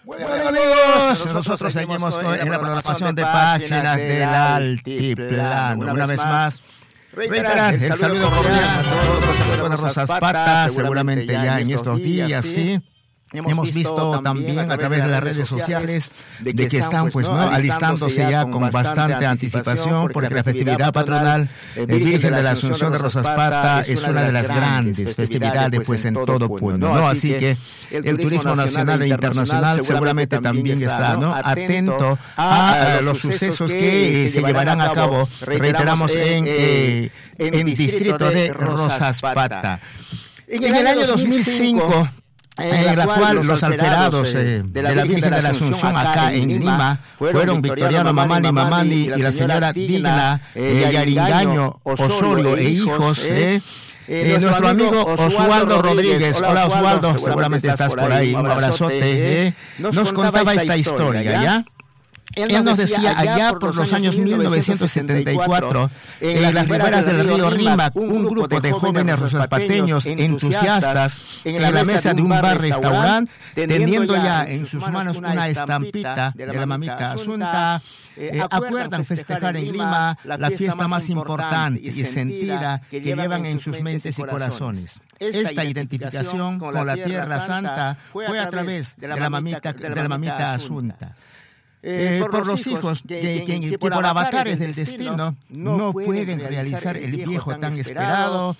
Bueno amigos, nosotros seguimos en la programación de Páginas del Altiplano. Una vez más, reiterar el saludo cordial a todos los Rosas Pata, seguramente ya en estos días, sí. Hemos visto también a través de las redes sociales de que están pues no alistándose ya con bastante anticipación, porque la festividad patronal Virgen de la Asunción de Rosas Pata es una de las grandes festividades pues en todo Puno, ¿no? Así que el turismo nacional e internacional seguramente también está, ¿no?, atento a los sucesos que se llevarán a cabo, reiteramos, en el distrito de Rosas Pata. En el año 2005, en la cual los alterados de la Virgen de la Asunción acá en Lima fueron Victoriano Mamani y la señora Digna Yaringaño Osorio e hijos, nuestro amigo Oswaldo Rodríguez. Hola Oswaldo, seguramente estás por ahí, un abrazote, nos contaba esta historia, ¿ya? Él nos decía allá por los años 1974, en las riberas del río Rímac, un grupo de jóvenes rosaspateños entusiastas en la mesa de un bar-restaurante, teniendo ya en sus manos una estampita de la mamita Asunta, acuerdan festejar en Lima la fiesta más importante y sentida que llevan en sus mentes y corazones. Esta identificación con la Tierra Santa fue a través de la mamita Asunta. Por los hijos que por avatares del destino no pueden realizar el viaje tan esperado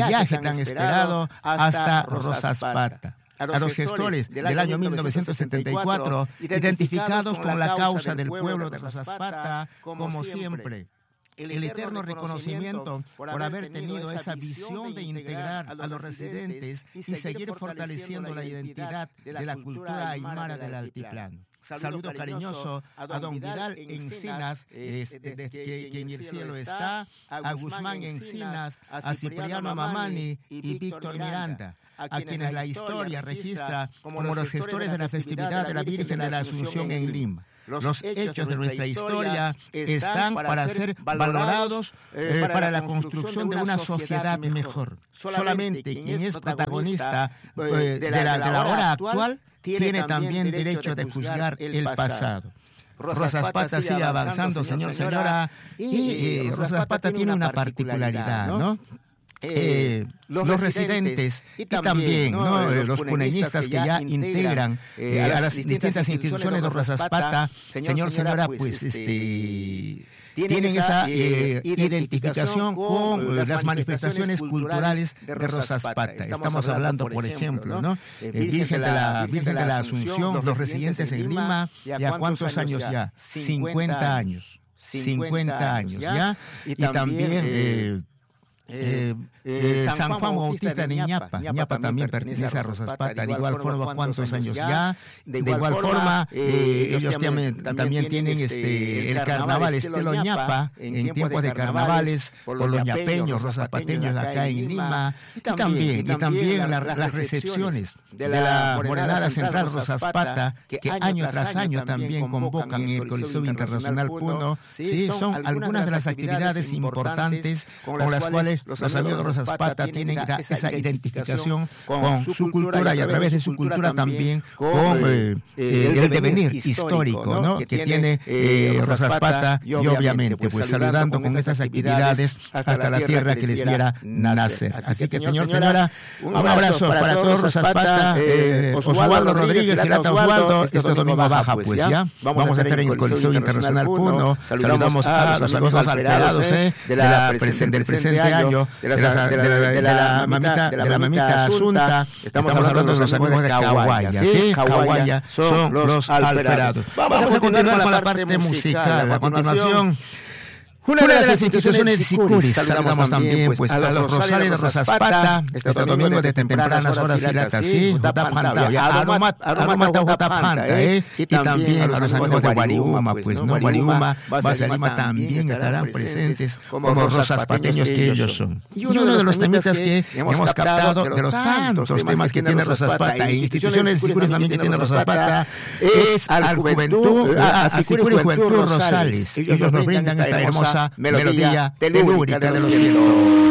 hasta Rosas Pata. A los gestores del año 1974, identificados con la causa del pueblo de Rosas Pata, como siempre, el eterno reconocimiento por haber tenido esa visión de integrar a los residentes y seguir fortaleciendo la identidad de la cultura aymara del altiplano. Saludo cariñoso a don Vidal Encinas, que en el cielo está, a Guzmán Encinas, a Cipriano Mamani y Víctor Miranda, a quienes la historia registra como los gestores de la festividad de la Virgen de la Asunción en Lima. Los hechos de nuestra historia están para ser valorados para la construcción de una sociedad mejor. Solamente quien es protagonista de la hora actual tiene también derecho de juzgar el pasado. Rosas Pata sigue avanzando, señora, y Rosas Pata tiene una particularidad, ¿no? Los residentes y también los puneñistas que ya integran a las distintas instituciones de Rosas Pata, señora, pues tienen esa identificación con las manifestaciones culturales de Rosas Pata. Estamos hablando, por ejemplo, ¿no?, Virgen de la Asunción, los residentes en Lima, ¿ya cuántos años ya? 50 años. 50 años, ¿ya? Y también San Juan Bautista de Ñapa también pertenece a Rosas Pata. De igual forma, ¿cuántos años ya? De igual forma, ellos también tienen el carnaval Estelo Ñapa, en tiempos de carnavales, por los ñapeños, rosaspateños acá en Lima, y también las recepciones de la Morenada Central Rosas Pata, que año tras año también convocan en el Coliseo Internacional Puno. Sí, son algunas de las actividades importantes con las cuales los amigos de Rosas Pata tienen esa identificación con su cultura, y a través de su cultura también con el devenir histórico, ¿no?, que tiene Rosas Pata, y obviamente pues saludando con estas actividades hasta la tierra que les viera nacer. Así que señora, un abrazo para todos Rosas Pata, Oswaldo Rodríguez y Lata Oswaldo. Este domingo baja pues ya. Vamos a estar en el Coliseo Internacional Puno. Saludamos a los amigos alterados del presente año, de la mamita Asunta. Estamos hablando de los amigos de Caguaya, ¿sí? Caguaya son los alterados. Vamos a continuar con la parte musical. A continuación, una de las instituciones de Sicuris. Saludamos también pues a los Rosales de Rosas Pata, este domingo de tempranas horas y y también a los amigos de Guariuma, pues no, Guariuma, Base Lima también estarán presentes como Rosas Pateños que ellos son. Y uno de los temitas que hemos captado, de los tantos temas que tiene Rosas Pata, e instituciones de Sicuris también que tiene Rosas Pata, es a Sicuris Juventud Rosales. Ellos nos brindan esta hermosa melodía telúrica de los cielos.